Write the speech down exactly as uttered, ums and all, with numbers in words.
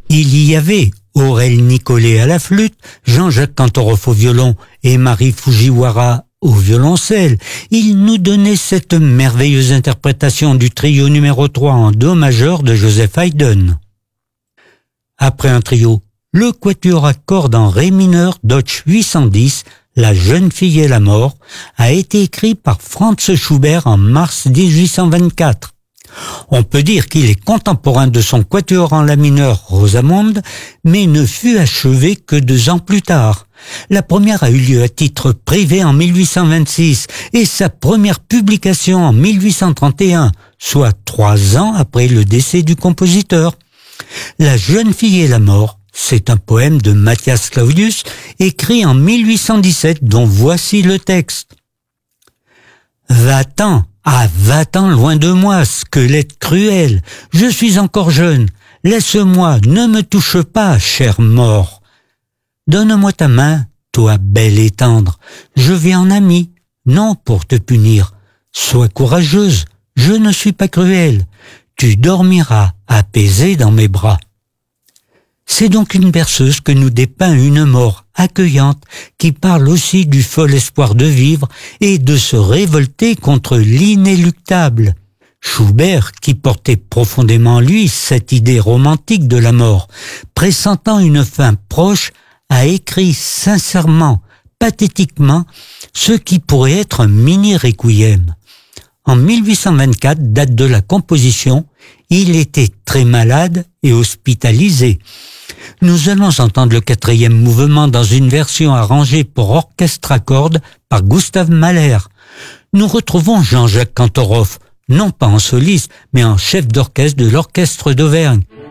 Il y avait Aurel Nicolet à la flûte, Jean-Jacques Kantorov au violon et Marie Fujiwara au violoncelle. Il nous donnait cette merveilleuse interprétation du trio numéro trois en do majeur de Joseph Haydn. Après un trio, le quatuor à cordes en ré mineur Deutsch huit cent dix, La jeune fille et la mort, a été écrit par Franz Schubert en mars dix-huit cent vingt-quatre. On peut dire qu'il est contemporain de son quatuor en la mineur Rosamunde, mais ne fut achevé que deux ans plus tard. La première a eu lieu à titre privé en mille huit cent vingt-six et sa première publication en mille huit cent trente et un, soit trois ans après le décès du compositeur. La jeune fille et la mort, c'est un poème de Matthias Claudius, écrit en mille huit cent dix-sept, dont voici le texte. Va-t'en, ah va-t'en loin de moi, squelette cruel, je suis encore jeune, laisse-moi, ne me touche pas, cher mort. Donne-moi ta main, toi belle et tendre, je viens en ami, non pour te punir. Sois courageuse, je ne suis pas cruel, tu dormiras apaisée dans mes bras. C'est donc une berceuse que nous dépeint une mort accueillante qui parle aussi du fol espoir de vivre et de se révolter contre l'inéluctable. Schubert, qui portait profondément en lui cette idée romantique de la mort, pressentant une fin proche, a écrit sincèrement, pathétiquement, ce qui pourrait être un mini-requiem. En mille huit cent vingt-quatre, date de la composition, il était très malade et hospitalisé. Nous allons entendre le quatrième mouvement dans une version arrangée pour orchestre à cordes par Gustav Mahler. Nous retrouvons Jean-Jacques Kantorov, non pas en soliste, mais en chef d'orchestre de l'Orchestre d'Auvergne.